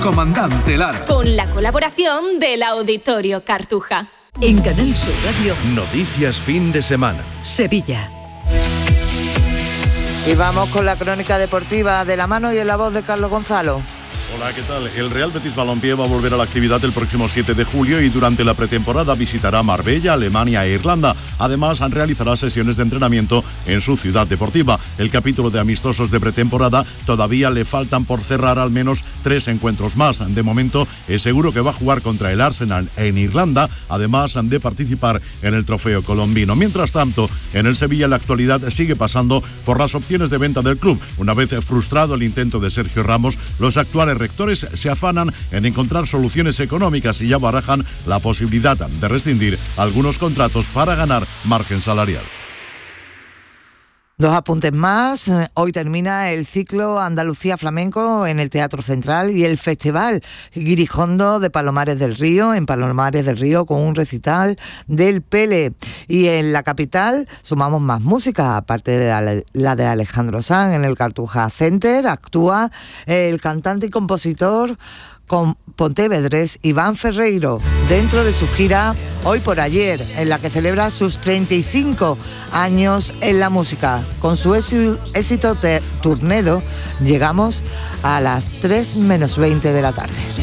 Comandante Lara. Con la colaboración del Auditorio Cartuja. En Canal Sur Radio. Noticias fin de semana. Sevilla. Y vamos con la crónica deportiva de la mano y en la voz de Carlos Gonzalo. Hola, ¿qué tal? El Real Betis Balompié va a volver a la actividad el próximo 7 de julio y durante la pretemporada visitará Marbella, Alemania e Irlanda. Además, realizará sesiones de entrenamiento en su ciudad deportiva. El capítulo de amistosos de pretemporada todavía le faltan por cerrar al menos 3 encuentros más. De momento, es seguro que va a jugar contra el Arsenal en Irlanda, además de participar en el trofeo colombino. Mientras tanto, en el Sevilla la actualidad sigue pasando por las opciones de venta del club. Una vez frustrado el intento de Sergio Ramos, los actuales rectores se afanan en encontrar soluciones económicas y ya barajan la posibilidad de rescindir algunos contratos para ganar margen salarial. 2 apuntes más. Hoy termina el ciclo Andalucía Flamenco en el Teatro Central y el Festival Guirijondo de Palomares del Río, en Palomares del Río, con un recital del Pele. Y en la capital sumamos más música, aparte de la de Alejandro Sanz. En el Cartuja Center actúa el cantante y compositor con pontevedrés Iván Ferreiro, dentro de su gira Hoy por Ayer, en la que celebra sus 35 años en la música. Con su éxito Turnedo, llegamos a las 3 menos 20 de la tarde.